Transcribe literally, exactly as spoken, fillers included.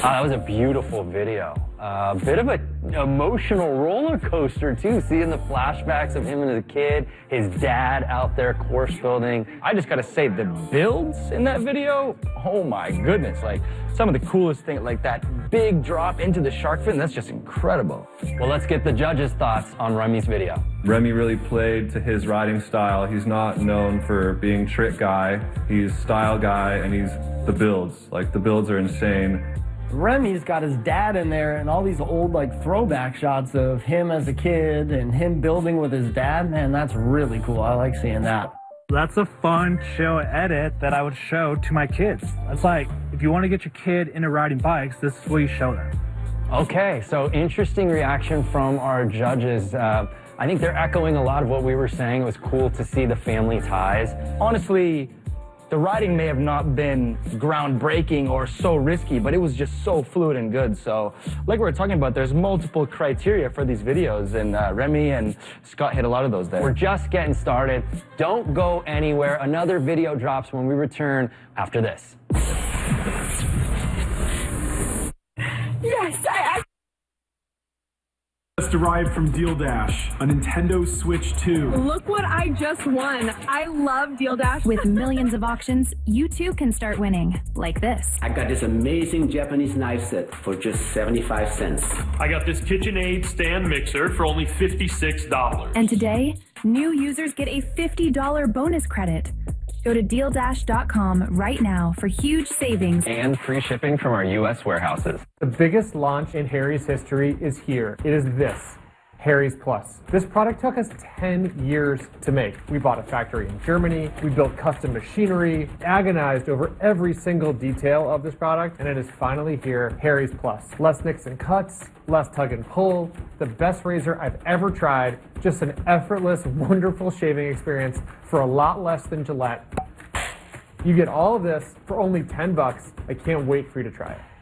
that was a beautiful video. A uh, bit of an emotional roller coaster, too, seeing the flashbacks of him as a kid, his dad out there course building. I just gotta say, the builds in that video, oh my goodness, like some of the coolest things, like that big drop into the shark fin, that's just incredible. Well, let's get the judges' thoughts on Remy's video. Remy really played to his riding style. He's not known for being trick guy. He's style guy, and he's the builds. Like, the builds are insane. Remy's got his dad in there and all these old like throwback shots of him as a kid and him building with his dad. Man, that's really cool. I like seeing that. That's a fun, chill edit that I would show to my kids. That's like, if you want to get your kid into riding bikes, this is what you show them. Okay, so interesting reaction from our judges. Uh, I think they're echoing a lot of what we were saying. It was cool to see the family ties. Honestly, the riding may have not been groundbreaking or so risky, but it was just so fluid and good. So like we were talking about, there's multiple criteria for these videos, and uh, Remy and Scott hit a lot of those there. We're just getting started. Don't go anywhere. Another video drops when we return after this. Yes, I... Just arrived from Deal Dash, a Nintendo Switch two. Look what I just won. I love Deal Dash. With millions of auctions, you too can start winning, like this. I got this amazing Japanese knife set for just seventy-five cents. I got this KitchenAid stand mixer for only fifty-six dollars. And today, new users get a fifty dollar bonus credit. Go to deal dash dot com right now for huge savings and free shipping from our U S warehouses. The biggest launch in Harry's history is here. It is this, Harry's Plus. This product took us ten years to make. We bought a factory in Germany, we built custom machinery, agonized over every single detail of this product, and it is finally here, Harry's Plus. Less nicks and cuts, less tug and pull, the best razor I've ever tried, just an effortless, wonderful shaving experience for a lot less than Gillette. You get all of this for only ten bucks. I can't wait for you to try it.